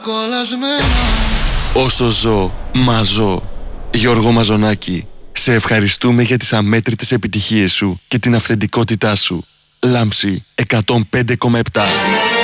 κολλασμένα. Όσο ζω, μαζώ. Γιώργο Μαζονάκη, σε ευχαριστούμε για τις αμέτρητες επιτυχίες σου και την αυθεντικότητά σου. Λάμψη 105,7.